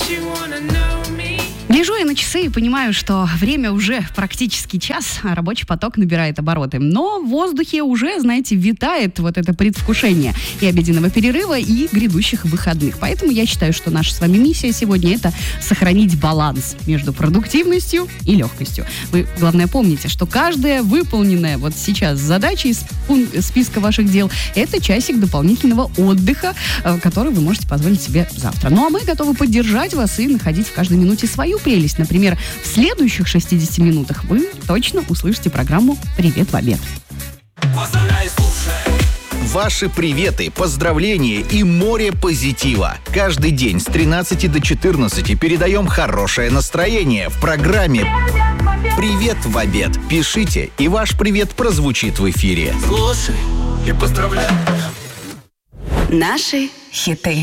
Лежу я на часы и понимаю, что время уже практически час, а рабочий поток набирает обороты. Но в воздухе уже, знаете, витает вот это предвкушение и обеденного перерыва, и грядущих выходных. Поэтому я считаю, что наша с вами миссия сегодня — это сохранить баланс между продуктивностью и легкостью. Вы, главное, помните, что каждая выполненная вот сейчас задача из списка ваших дел — это часик дополнительного отдыха, который вы можете позволить себе завтра. Ну а мы готовы поддержать вас и находить в каждой минуте свою прелесть. Например, в следующих 60 минутах вы точно услышите программу «Привет в обед». Ваши приветы, поздравления и море позитива. Каждый день с 13 до 14 передаем хорошее настроение в программе «Привет в обед». Пишите, и ваш привет прозвучит в эфире. Слушай и поздравляй. Наши хиты.